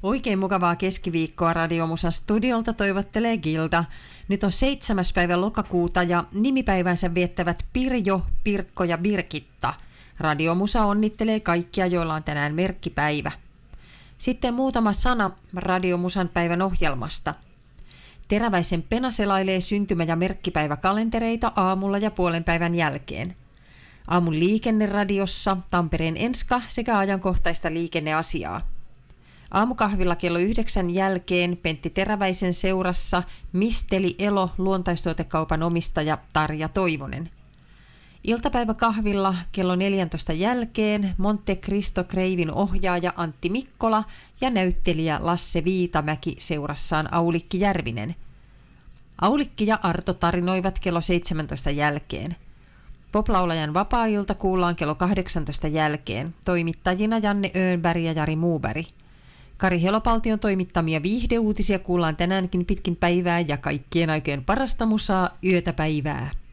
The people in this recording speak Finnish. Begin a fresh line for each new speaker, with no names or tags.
Oikein mukavaa keskiviikkoa Radiomusan studiolta toivottelee Gilda. Nyt on 7. päivä lokakuuta ja nimipäivänsä viettävät Pirjo, Pirkko ja Birgitta. Radiomusa onnittelee kaikkia, joilla on tänään merkkipäivä. Sitten muutama sana Radiomusan päivän ohjelmasta. Teräväisen Pena selailee syntymä- ja merkkipäiväkalentereita aamulla ja puolen päivän jälkeen. Aamun liikenneradiossa Tampereen Enska sekä ajankohtaista liikenneasiaa. Aamukahvilla kello 9 jälkeen Pentti Teräväisen seurassa Misteli Elo, luontaistuotekaupan omistaja Tarja Toivonen. Iltapäiväkahvilla kello 14 jälkeen Monte Cristo Kreivin ohjaaja Antti Mikkola ja näyttelijä Lasse Viitamäki seurassaan Aulikki Järvinen. Aulikki ja Arto tarinoivat kello 17 jälkeen. Poplaulajan vapaa-ilta kuullaan kello 18 jälkeen. Toimittajina Janne Öönberg ja Jari Muuberg. Kari Helopaltion toimittamia viihdeuutisia kuullaan tänäänkin pitkin päivää ja kaikkien aikojen parasta musaa yötä päivää.